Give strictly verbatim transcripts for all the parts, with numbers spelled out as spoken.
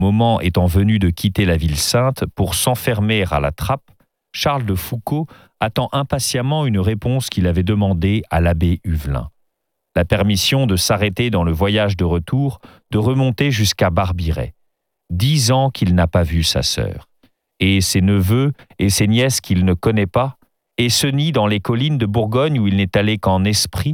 moment étant venu de quitter la ville sainte pour s'enfermer à la Trappe, Charles de Foucauld attend impatiemment une réponse qu'il avait demandée à l'abbé Huvelin. La permission de s'arrêter dans le voyage de retour, de remonter jusqu'à Barbiret. Dix ans qu'il n'a pas vu sa sœur. Et ses neveux et ses nièces qu'il ne connaît pas, et se nie dans les collines de Bourgogne où il n'est allé qu'en esprit.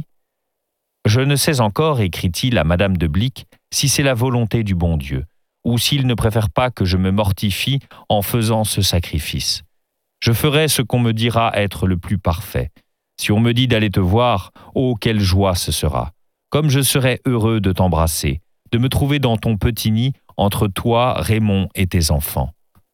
Je ne sais encore, écrit-il à Madame de Blic, si c'est la volonté du bon Dieu, ou s'il ne préfère pas que je me mortifie en faisant ce sacrifice. Je ferai ce qu'on me dira être le plus parfait. Si on me dit d'aller te voir, oh, quelle joie ce sera. Comme je serai heureux de t'embrasser, de me trouver dans ton petit nid entre toi, Raymond et tes enfants.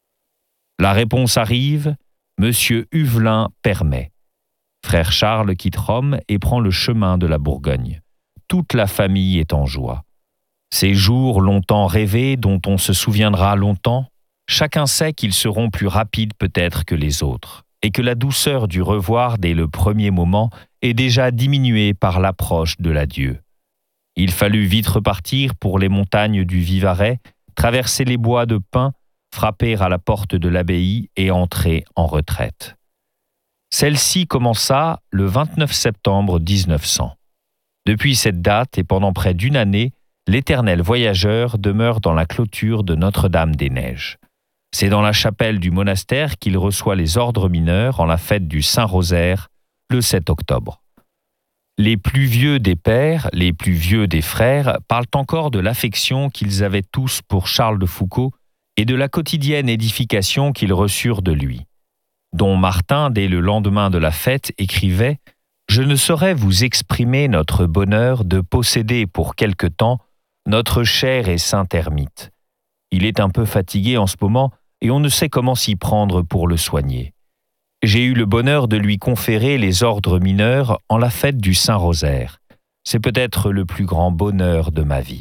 La réponse arrive, Monsieur Huvelin permet. Frère Charles quitte Rome et prend le chemin de la Bourgogne. Toute la famille est en joie. Ces jours longtemps rêvés, dont on se souviendra longtemps, chacun sait qu'ils seront plus rapides peut-être que les autres, et que la douceur du revoir dès le premier moment est déjà diminuée par l'approche de l'adieu. Il fallut vite repartir pour les montagnes du Vivarais, traverser les bois de pins, frapper à la porte de l'abbaye et entrer en retraite. Celle-ci commença le vingt-neuf septembre mille neuf cents. Depuis cette date et pendant près d'une année, l'éternel voyageur demeure dans la clôture de Notre-Dame-des-Neiges. C'est dans la chapelle du monastère qu'il reçoit les ordres mineurs en la fête du Saint-Rosaire, le sept octobre. Les plus vieux des pères, les plus vieux des frères parlent encore de l'affection qu'ils avaient tous pour Charles de Foucauld et de la quotidienne édification qu'ils reçurent de lui. Dont Martin, dès le lendemain de la fête, écrivait « Je ne saurais vous exprimer notre bonheur de posséder pour quelque temps notre cher et saint ermite. Il est un peu fatigué en ce moment et on ne sait comment s'y prendre pour le soigner. J'ai eu le bonheur de lui conférer les ordres mineurs en la fête du Saint-Rosaire. C'est peut-être le plus grand bonheur de ma vie. »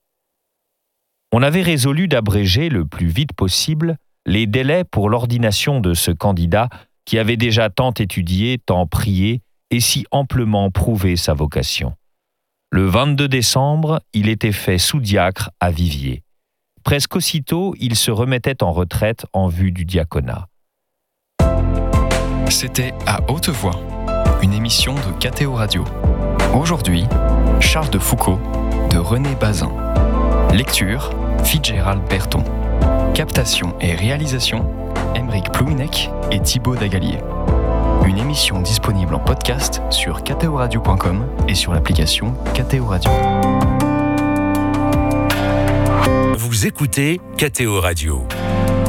On avait résolu d'abréger le plus vite possible les délais pour l'ordination de ce candidat qui avait déjà tant étudié, tant prié et si amplement prouvé sa vocation. Le vingt-deux décembre, il était fait sous-diacre à Viviers. Presque aussitôt, il se remettait en retraite en vue du diaconat. C'était À Haute Voix, une émission de K T O Radio. Aujourd'hui, Charles de Foucauld de René Bazin. Lecture, Fitzgerald Berton. Captation et réalisation, Aymeric Plouinec et Thibaut Dagalier. Une émission disponible en podcast sur k t o radio point com et sur l'application K T O Radio. Vous écoutez K T O Radio.